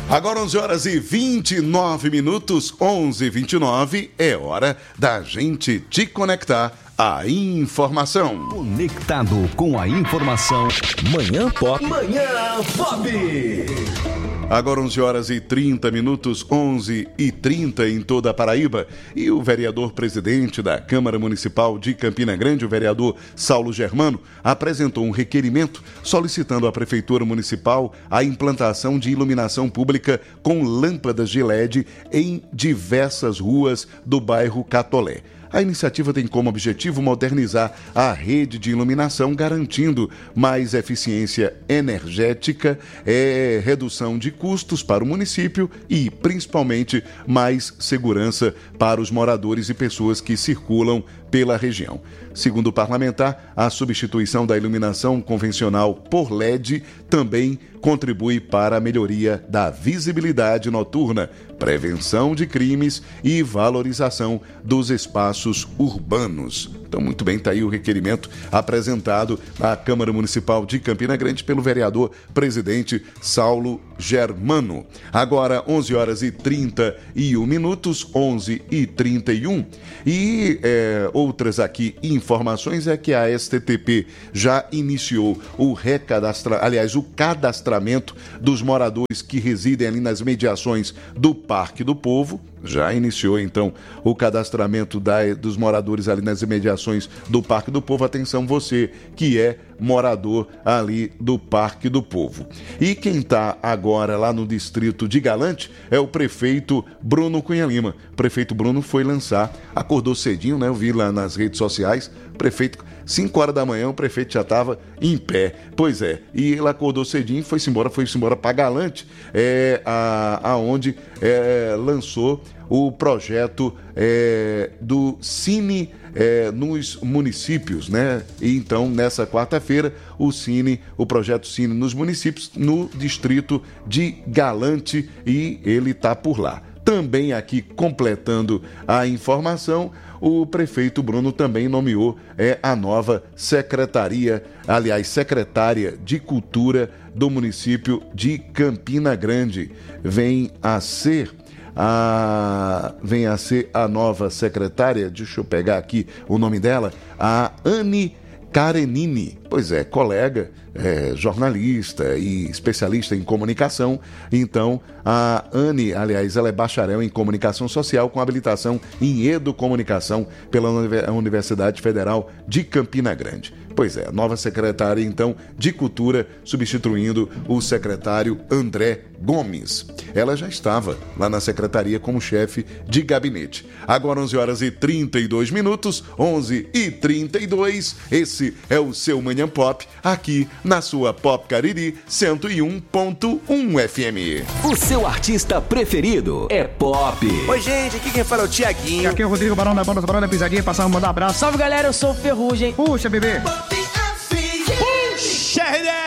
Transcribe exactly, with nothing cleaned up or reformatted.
Agora onze horas e vinte e nove minutos, onze e vinte e nove, é hora da gente te conectar à informação. Conectado com a informação. Manhã Pop. Manhã Pop. Agora onze horas e trinta minutos, onze e trinta em toda a Paraíba. E o vereador presidente da Câmara Municipal de Campina Grande, o vereador Saulo Germano, apresentou um requerimento solicitando à Prefeitura Municipal a implantação de iluminação pública com lâmpadas de L E D em diversas ruas do bairro Catolé. A iniciativa tem como objetivo modernizar a rede de iluminação, garantindo mais eficiência energética, é, redução de custos para o município e, principalmente, mais segurança para os moradores e pessoas que circulam pela região. Segundo o parlamentar, a substituição da iluminação convencional por L E D também contribui para a melhoria da visibilidade noturna, prevenção de crimes e valorização dos espaços urbanos. Então, muito bem, está aí o requerimento apresentado à Câmara Municipal de Campina Grande pelo vereador presidente Saulo Germano. Agora, onze horas e trinta e um minutos, onze e trinta e um. E é, outras aqui informações é que a S T T P já iniciou o recadastra, aliás, o cadastramento dos moradores que residem ali nas mediações do Parque do Povo. Já iniciou, então, o cadastramento da, dos moradores ali nas imediações do Parque do Povo. Atenção, você que é morador ali do Parque do Povo. E quem está agora lá no distrito de Galante é o prefeito Bruno Cunha Lima. O prefeito Bruno foi lançar, acordou cedinho, né? Eu vi lá nas redes sociais, prefeito... cinco horas da manhã o prefeito já estava em pé. Pois é, e ele acordou cedinho, foi-se embora, foi-se embora para Galante, é, a, aonde é, lançou o projeto é, do Cine é, nos municípios, né? E então, nessa quarta-feira, o Cine, o projeto Cine nos municípios, no distrito de Galante, e ele está por lá. Também aqui, completando a informação, o prefeito Bruno também nomeou é, a nova secretaria, aliás, secretária de Cultura do município de Campina Grande. Vem a ser a, vem a ser a nova secretária, deixa eu pegar aqui o nome dela, a Anne Karenini. Pois é, colega, é, jornalista e especialista em comunicação. Então, a Anne, aliás, ela é bacharel em comunicação social com habilitação em educomunicação pela Universidade Federal de Campina Grande. Pois é, a nova secretária, então, de Cultura, substituindo o secretário André Gomes. Ela já estava lá na secretaria como chefe de gabinete. Agora onze horas e trinta e dois minutos, onze e trinta e dois. Esse é o seu Manhã Pop, aqui na sua Pop Cariri cento e um ponto um F M. O seu artista preferido é Pop. Oi, gente, aqui quem fala é o Tiaguinho. Aqui é o Rodrigo Barão da Banda, Barão da Pisadinha, passar um mandar um abraço. Salve, galera, eu sou o Ferrugem. Puxa, bebê. Puxa,